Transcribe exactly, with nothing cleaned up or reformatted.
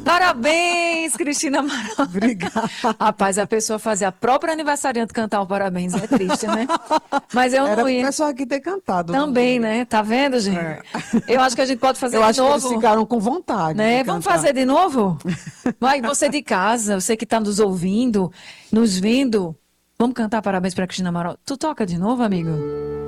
Parabéns, Cristina Amaral. Obrigada. Rapaz, a pessoa fazer a própria aniversariante cantar o parabéns é triste, né? Mas eu Era não pro ia. pessoal aqui ter cantado, não Também, foi? né? Tá vendo, gente? É. Eu acho que a gente pode fazer Eu de acho que eles novo, ficaram com vontade de né? Vamos cantar. fazer de novo? Vai, você de casa, você que está nos ouvindo, nos vendo, vamos cantar parabéns para Cristina Amaral. Tu toca de novo, amigo?